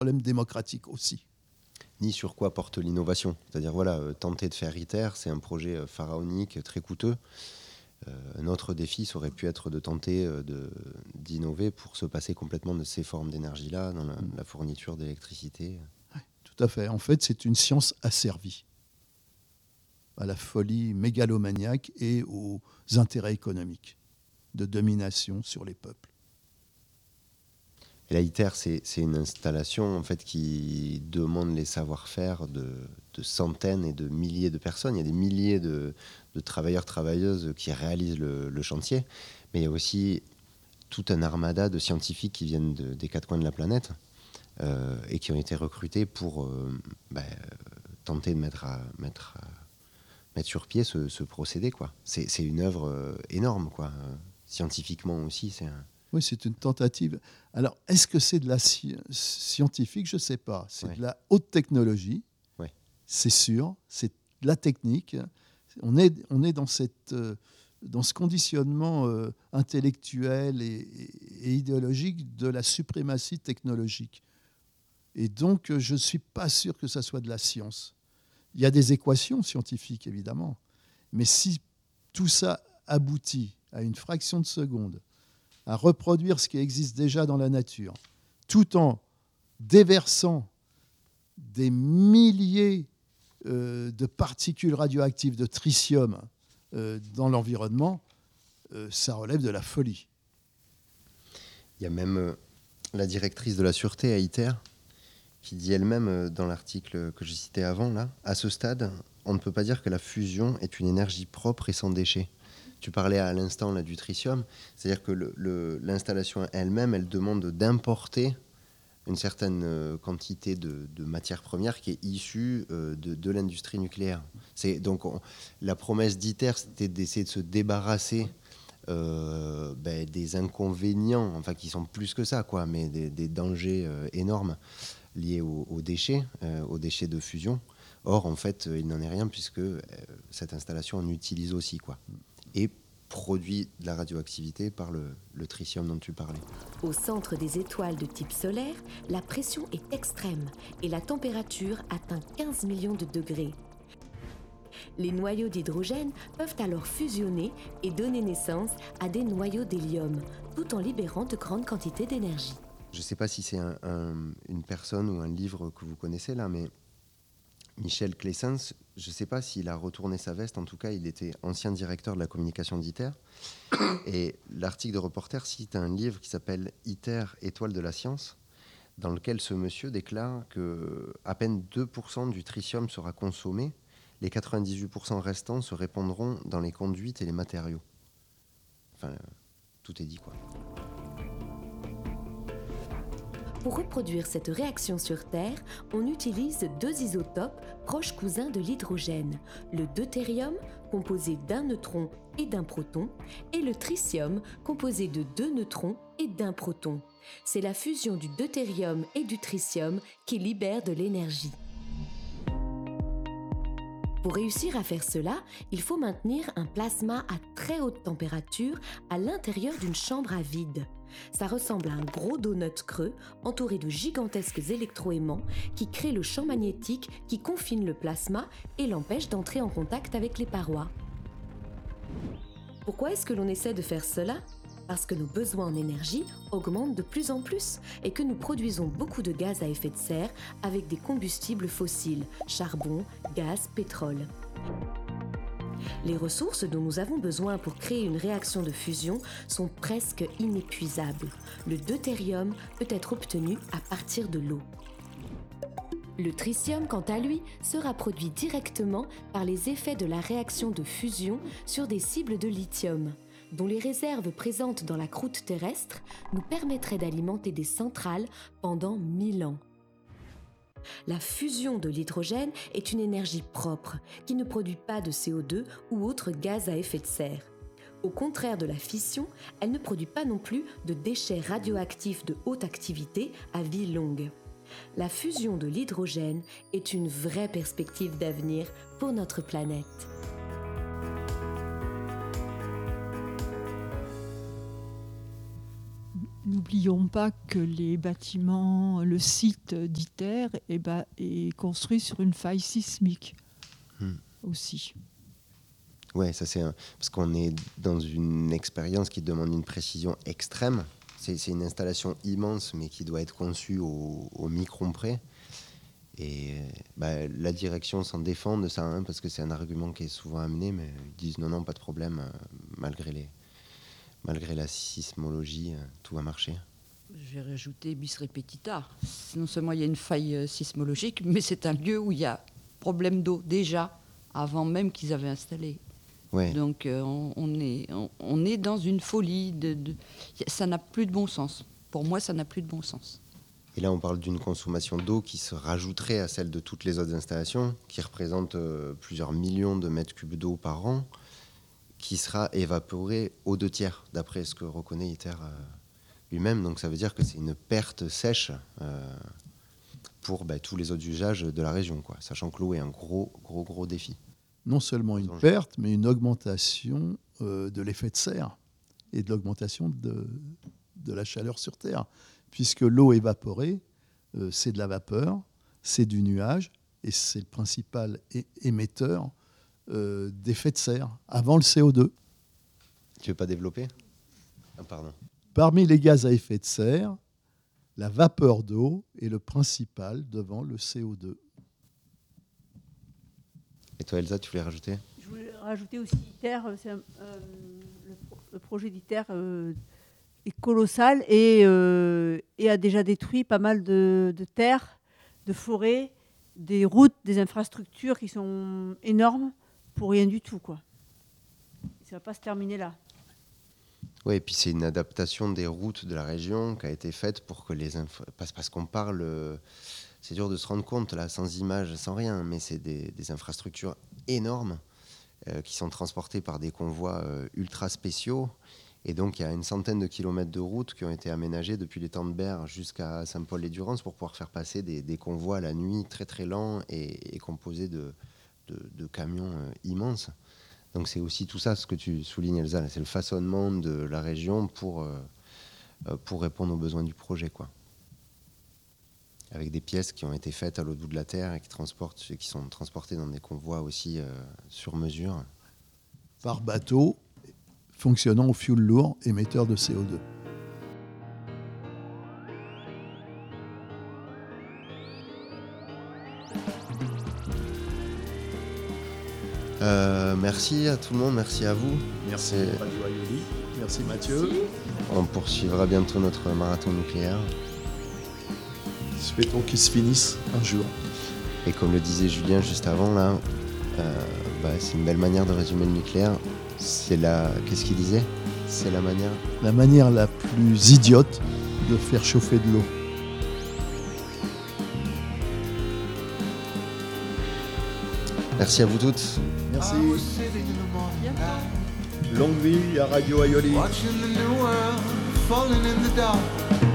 problème démocratique aussi. Ni sur quoi porte l'innovation. C'est-à-dire, tenter de faire ITER, c'est un projet pharaonique, très coûteux. Un autre défi, ça aurait pu être de tenter d'innover pour se passer complètement de ces formes d'énergie-là dans la fourniture d'électricité. Ouais, tout à fait. En fait, c'est une science asservie à la folie mégalomaniaque et aux intérêts économiques de domination sur les peuples. Et la ITER, c'est une installation en fait, qui demande les savoir-faire de centaines et de milliers de personnes. Il y a des milliers de travailleurs, travailleuses qui réalisent le chantier. Mais il y a aussi tout un armada de scientifiques qui viennent des quatre coins de la planète et qui ont été recrutés pour tenter de mettre sur pied ce procédé, quoi. C'est une œuvre énorme, quoi. Scientifiquement aussi, Oui, c'est une tentative. Alors, est-ce que c'est de la scientifique? Je ne sais pas. C'est de la haute technologie, c'est sûr. C'est de la technique. On est dans ce conditionnement intellectuel et idéologique de la suprématie technologique. Et donc, je ne suis pas sûr que ça soit de la science. Il y a des équations scientifiques, évidemment. Mais si tout ça aboutit à une fraction de seconde, à reproduire ce qui existe déjà dans la nature, tout en déversant des milliers de particules radioactives de tritium dans l'environnement, ça relève de la folie. Il y a même la directrice de la sûreté à ITER qui dit elle-même dans l'article que j'ai cité avant, là, à ce stade, on ne peut pas dire que la fusion est une énergie propre et sans déchets. Tu parlais à l'instant là, du tritium, c'est-à-dire que l'installation elle-même, elle demande d'importer une certaine quantité de matière première qui est issue de l'industrie nucléaire. Donc la promesse d'ITER, c'était d'essayer de se débarrasser des inconvénients, enfin qui sont plus que ça, quoi, mais des dangers énormes liés aux déchets de fusion. Or, en fait, il n'en est rien puisque cette installation en utilise aussi, quoi. Et produit de la radioactivité par le tritium dont tu parlais. Au centre des étoiles de type solaire, la pression est extrême et la température atteint 15 millions de degrés. Les noyaux d'hydrogène peuvent alors fusionner et donner naissance à des noyaux d'hélium, tout en libérant de grandes quantités d'énergie. Je ne sais pas si c'est une personne ou un livre que vous connaissez là, mais Michel Claessens, je ne sais pas s'il a retourné sa veste, en tout cas il était ancien directeur de la communication d'ITER, et l'article de Reporter cite un livre qui s'appelle « ITER, étoile de la science », dans lequel ce monsieur déclare qu'à peine 2% du tritium sera consommé, les 98% restants se répandront dans les conduites et les matériaux. Enfin, tout est dit, quoi. Pour reproduire cette réaction sur Terre, on utilise deux isotopes proches cousins de l'hydrogène, le deutérium, composé d'un neutron et d'un proton, et le tritium, composé de deux neutrons et d'un proton. C'est la fusion du deutérium et du tritium qui libère de l'énergie. Pour réussir à faire cela, il faut maintenir un plasma à très haute température à l'intérieur d'une chambre à vide. Ça ressemble à un gros donut creux entouré de gigantesques électroaimants qui créent le champ magnétique qui confine le plasma et l'empêche d'entrer en contact avec les parois. Pourquoi est-ce que l'on essaie de faire cela ? Parce que nos besoins en énergie augmentent de plus en plus et que nous produisons beaucoup de gaz à effet de serre avec des combustibles fossiles, charbon, gaz, pétrole. Les ressources dont nous avons besoin pour créer une réaction de fusion sont presque inépuisables. Le deutérium peut être obtenu à partir de l'eau. Le tritium, quant à lui, sera produit directement par les effets de la réaction de fusion sur des cibles de lithium, dont les réserves présentes dans la croûte terrestre nous permettraient d'alimenter des centrales pendant 1000 ans. La fusion de l'hydrogène est une énergie propre qui ne produit pas de CO2 ou autres gaz à effet de serre. Au contraire de la fission, elle ne produit pas non plus de déchets radioactifs de haute activité à vie longue. La fusion de l'hydrogène est une vraie perspective d'avenir pour notre planète. Nous n'oublions pas que les bâtiments, le site d'ITER est construit sur une faille sismique aussi. Ouais, ça parce qu'on est dans une expérience qui demande une précision extrême. C'est une installation immense, mais qui doit être conçue au micron près. Et la direction s'en défend de ça, parce que c'est un argument qui est souvent amené, mais ils disent non, pas de problème, malgré la sismologie, tout va marcher. Je vais rajouter bis repetita. Non seulement il y a une faille sismologique, mais c'est un lieu où il y a problème d'eau déjà, avant même qu'ils avaient installé. Ouais. Donc on est dans une folie. Ça n'a plus de bon sens. Pour moi, ça n'a plus de bon sens. Et là, on parle d'une consommation d'eau qui se rajouterait à celle de toutes les autres installations, qui représente plusieurs millions de mètres cubes d'eau par an, qui sera évaporée aux 2/3, d'après ce que reconnaît ITER lui-même. Donc ça veut dire que c'est une perte sèche pour tous les autres usages de la région, quoi, sachant que l'eau est un gros défi. Non seulement une perte, mais une augmentation de l'effet de serre et de l'augmentation de la chaleur sur Terre. Puisque l'eau évaporée, c'est de la vapeur, c'est du nuage, et c'est le principal émetteur d'effet de serre, avant le CO2. Tu veux pas développer ? Pardon. Parmi les gaz à effet de serre, la vapeur d'eau est le principal devant le CO2. Et toi, Elsa, tu voulais rajouter ? Je voulais rajouter aussi ITER. Le projet d'ITER est colossal et a déjà détruit pas mal de terres, de forêts, des routes, des infrastructures qui sont énormes pour rien du tout, quoi. Ça ne va pas se terminer là. Oui, et puis c'est une adaptation des routes de la région qui a été faite pour que parce qu'on parle... C'est dur de se rendre compte, là, sans images, sans rien, mais c'est des infrastructures énormes qui sont transportées par des convois ultra spéciaux. Et donc, il y a une centaine de kilomètres de routes qui ont été aménagées depuis les temps de Berre jusqu'à Saint-Paul-les-Durance pour pouvoir faire passer des convois la nuit très très lents et composés de camions immenses. Donc c'est aussi tout ça, ce que tu soulignes, Elsa, c'est le façonnement de la région pour répondre aux besoins du projet, quoi. Avec des pièces qui ont été faites à l'autre bout de la Terre et qui sont transportées dans des convois aussi sur mesure. Par bateau, fonctionnant au fioul lourd, émetteur de CO2. Merci à tout le monde, merci à vous. Merci Radio Aioli, merci Mathieu. On poursuivra bientôt notre marathon nucléaire. Souhaitons qu'il se finisse un jour. Et comme le disait Julien juste avant, là, c'est une belle manière de résumer le nucléaire. Qu'est-ce qu'il disait ? C'est la manière la plus idiote de faire chauffer de l'eau. Merci à vous toutes. Merci. Longue vie à Radio Aioli.